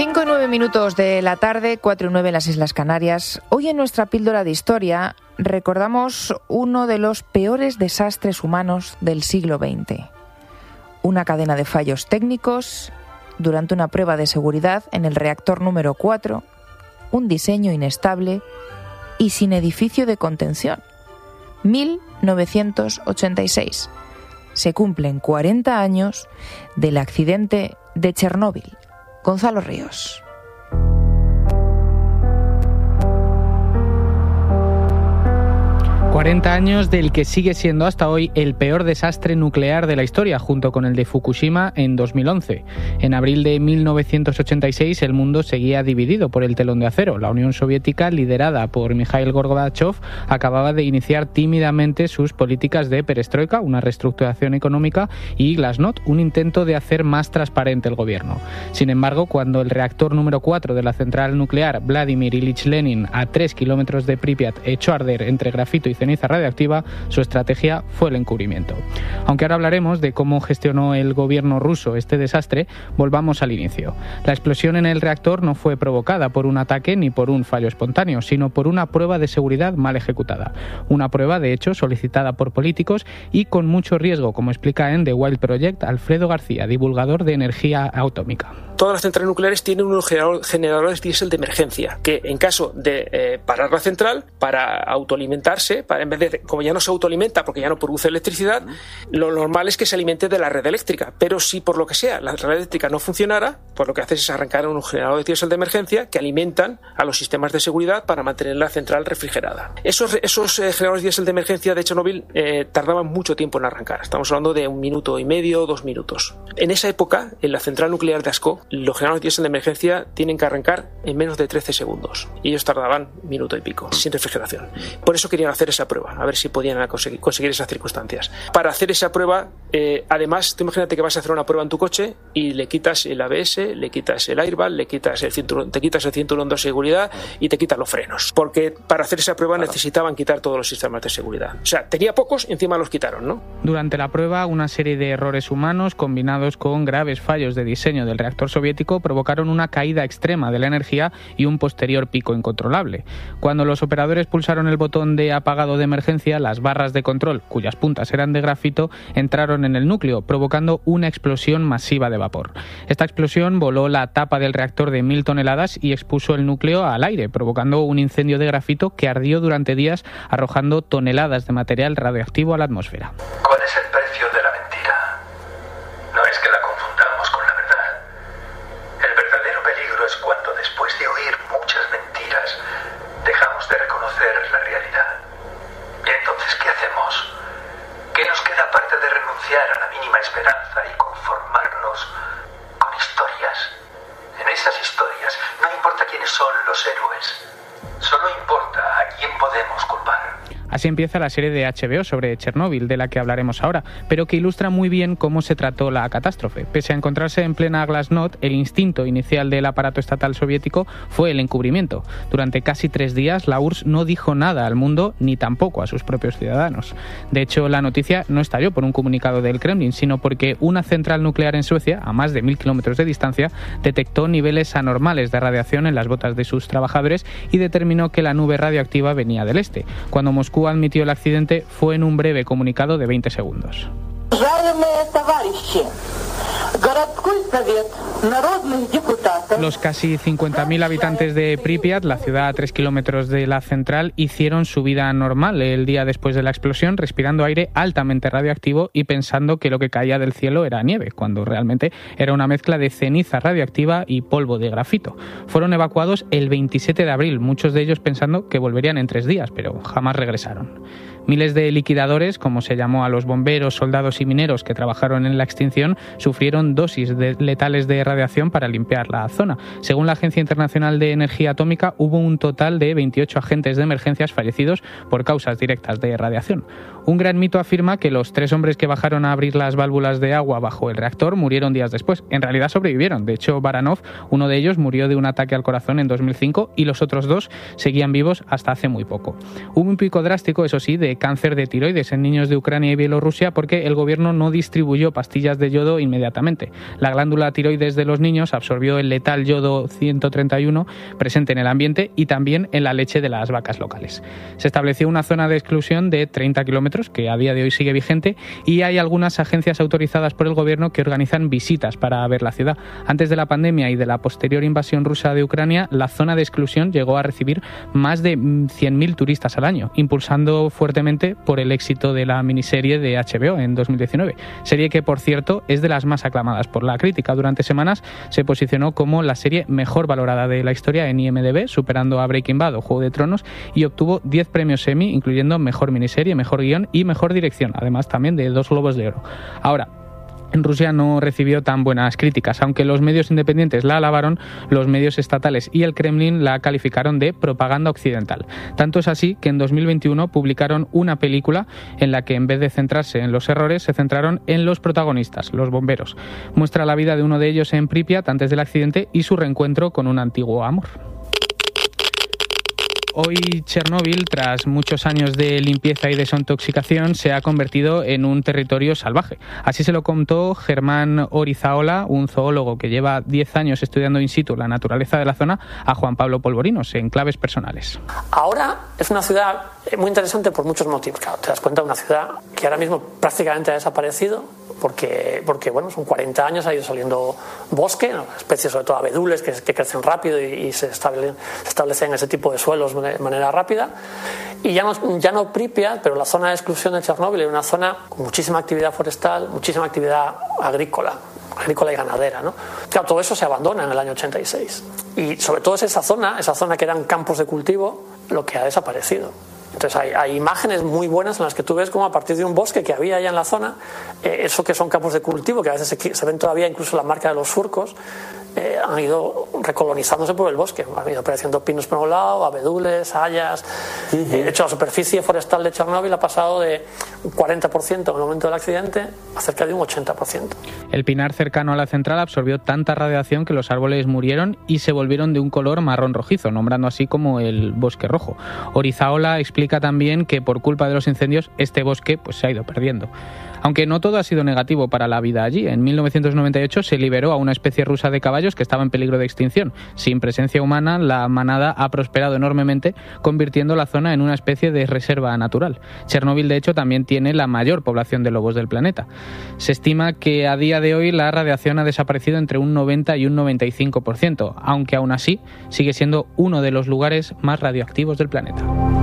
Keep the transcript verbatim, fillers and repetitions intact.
cinco y nueve minutos de la tarde, cuatro y nueve en las Islas Canarias. Hoy en nuestra píldora de historia recordamos uno de los peores desastres humanos del siglo veinte. Una cadena de fallos técnicos durante una prueba de seguridad en el reactor número cuatro, un diseño inestable y sin edificio de contención. mil novecientos ochenta y seis. Se cumplen cuarenta años del accidente de Chernóbil. Gonzalo Ríos. cuarenta años del que sigue siendo hasta hoy el peor desastre nuclear de la historia, junto con el de Fukushima en dos mil once. En abril de mil novecientos ochenta y seis el mundo seguía dividido por el telón de acero. La Unión Soviética, liderada por Mikhail Gorbachev, acababa de iniciar tímidamente sus políticas de perestroika, una reestructuración económica, y glasnost, un intento de hacer más transparente el gobierno. Sin embargo, cuando el reactor número cuatro de la central nuclear Vladimir Ilich Lenin, a tres kilómetros de Pripyat, echó a arder entre grafito y ceniza radiactiva, su estrategia fue el encubrimiento. Aunque ahora hablaremos de cómo gestionó el gobierno ruso este desastre, volvamos al inicio. La explosión en el reactor no fue provocada por un ataque ni por un fallo espontáneo, sino por una prueba de seguridad mal ejecutada. Una prueba, de hecho, solicitada por políticos y con mucho riesgo, como explica en The Wild Project Alfredo García, divulgador de energía atómica. Todas las centrales nucleares tienen unos generadores diésel de emergencia, que en caso de eh, parar la central, para autoalimentarse, para en vez de, como ya no se autoalimenta porque ya no produce electricidad, lo normal es que se alimente de la red eléctrica. Pero si por lo que sea la red eléctrica no funcionara, pues lo que hace es arrancar unos generadores diésel de emergencia que alimentan a los sistemas de seguridad para mantener la central refrigerada. Esos, esos eh, generadores diésel de emergencia de Chernobyl eh, tardaban mucho tiempo en arrancar. Estamos hablando de un minuto y medio, dos minutos. En esa época, en la central nuclear de Askó, los generadores diésel de emergencia tienen que arrancar en menos de trece segundos. Y ellos tardaban minuto y pico, sin refrigeración. Por eso querían hacer esa prueba, a ver si podían conseguir, conseguir esas circunstancias. Para hacer esa prueba, eh, además, tú imagínate que vas a hacer una prueba en tu coche y le quitas el A B S, le quitas el airbag, le quitas el cinturón, te quitas el cinturón de seguridad y te quitas los frenos. Porque para hacer esa prueba necesitaban quitar todos los sistemas de seguridad. O sea, tenía pocos y encima los quitaron, ¿no? Durante la prueba, una serie de errores humanos combinados con graves fallos de diseño del reactor soviético provocaron una caída extrema de la energía y un posterior pico incontrolable. Cuando los operadores pulsaron el botón de apagado de emergencia, las barras de control, cuyas puntas eran de grafito, entraron en el núcleo, provocando una explosión masiva de vapor. Esta explosión voló la tapa del reactor de mil toneladas y expuso el núcleo al aire, provocando un incendio de grafito que ardió durante días, arrojando toneladas de material radioactivo a la atmósfera. ¿Cuál es el precio de la mentira? No es que la confundamos con la verdad. El verdadero peligro es cuando, después de oír muchas mentiras, dejamos de reconocer la realidad. ¿Y entonces qué hacemos? ¿Qué nos queda aparte de renunciar a la mínima esperanza y conformarnos con historias? En esas historias no importa quiénes son los héroes, solo importa a quién podemos culpar. Así empieza la serie de H B O sobre Chernóbil, de la que hablaremos ahora, pero que ilustra muy bien cómo se trató la catástrofe. Pese a encontrarse en plena glasnost, el instinto inicial del aparato estatal soviético fue el encubrimiento. Durante casi tres días, la U R S S no dijo nada al mundo, ni tampoco a sus propios ciudadanos. De hecho, la noticia no estalló por un comunicado del Kremlin, sino porque una central nuclear en Suecia, a más de mil kilómetros de distancia, detectó niveles anormales de radiación en las botas de sus trabajadores y determinó que la nube radioactiva venía del este. Cuando Moscú admitió el accidente, fue en un breve comunicado de veinte segundos. Los casi cincuenta mil habitantes de Pripyat, la ciudad a tres kilómetros de la central, hicieron su vida normal el día después de la explosión, respirando aire altamente radioactivo y pensando que lo que caía del cielo era nieve, cuando realmente era una mezcla de ceniza radioactiva y polvo de grafito. Fueron evacuados el veintisiete de abril, muchos de ellos pensando que volverían en tres días, pero jamás regresaron. Miles de liquidadores, como se llamó a los bomberos, soldados y mineros que trabajaron en la extinción, sufrieron dosis de letales de radiación para limpiar la zona. Según la Agencia Internacional de Energía Atómica, hubo un total de veintiocho agentes de emergencias fallecidos por causas directas de radiación. Un gran mito afirma que los tres hombres que bajaron a abrir las válvulas de agua bajo el reactor murieron días después. En realidad sobrevivieron. De hecho, Baranov, uno de ellos, murió de un ataque al corazón en dos mil cinco y los otros dos seguían vivos hasta hace muy poco. Hubo un pico drástico, eso sí, de de cáncer de tiroides en niños de Ucrania y Bielorrusia porque el gobierno no distribuyó pastillas de yodo inmediatamente. La glándula tiroides de los niños absorbió el letal yodo ciento treinta y uno presente en el ambiente y también en la leche de las vacas locales. Se estableció una zona de exclusión de treinta kilómetros, que a día de hoy sigue vigente, y hay algunas agencias autorizadas por el gobierno que organizan visitas para ver la ciudad. Antes de la pandemia y de la posterior invasión rusa de Ucrania, la zona de exclusión llegó a recibir más de cien mil turistas al año, impulsando fuertemente por el éxito de la miniserie de H B O en dos mil diecinueve. Serie que, por cierto, es de las más aclamadas por la crítica. Durante semanas se posicionó como la serie mejor valorada de la historia en I M D B, superando a Breaking Bad o Juego de Tronos, y obtuvo diez premios Emmy, incluyendo mejor miniserie, mejor guión y mejor dirección, además también de dos Globos de Oro. Ahora, en Rusia no recibió tan buenas críticas. Aunque los medios independientes la alabaron, los medios estatales y el Kremlin la calificaron de propaganda occidental. Tanto es así que en dos mil veintiuno publicaron una película en la que, en vez de centrarse en los errores, se centraron en los protagonistas, los bomberos. Muestra la vida de uno de ellos en Pripyat antes del accidente y su reencuentro con un antiguo amor. Hoy Chernóbil, tras muchos años de limpieza y desintoxicación, se ha convertido en un territorio salvaje. Así se lo contó Germán Orizaola, un zoólogo que lleva diez años estudiando in situ la naturaleza de la zona, a Juan Pablo Polvorinos, en claves personales. Ahora es una ciudad muy interesante por muchos motivos. Claro, te das cuenta de una ciudad que ahora mismo prácticamente ha desaparecido, porque, porque bueno, son cuarenta años, ha ido saliendo bosque, ¿no? Especies sobre todo abedules que, que crecen rápido y, y se, establecen, se establecen en ese tipo de suelos de manera rápida. Y ya no, ya no Pripyat, pero la zona de exclusión de Chernóbil es una zona con muchísima actividad forestal, muchísima actividad agrícola, agrícola y ganadera, ¿no? Claro, todo eso se abandona en el año ochenta y seis. Y sobre todo es esa zona, esa zona que eran campos de cultivo, lo que ha desaparecido. Entonces hay, hay imágenes muy buenas en las que tú ves como a partir de un bosque que había allá en la zona, eh, eso que son campos de cultivo, que a veces se, se ven todavía incluso la marca de los surcos, eh, han ido recolonizándose por el bosque. Han ido apareciendo pinos por un lado, abedules, hayas. Uh-huh. De hecho, la superficie forestal de Chernóbil ha pasado de un cuarenta por ciento en el momento del accidente a cerca de un ochenta por ciento. El pinar cercano a la central absorbió tanta radiación que los árboles murieron y se volvieron de un color marrón rojizo, nombrando así como el bosque rojo. Orizaola explica también que por culpa de los incendios este bosque pues, se ha ido perdiendo. Aunque no todo ha sido negativo para la vida allí. En mil novecientos noventa y ocho se liberó a una especie rusa de caballos que estaba en peligro de extinción. Sin presencia humana, la manada ha prosperado enormemente, convirtiendo la zona en una especie de reserva natural. Chernóbil, de hecho, también tiene la mayor población de lobos del planeta. Se estima que a día de hoy la radiación ha desaparecido entre un noventa y un noventa y cinco por ciento, aunque aún así sigue siendo uno de los lugares más radioactivos del planeta.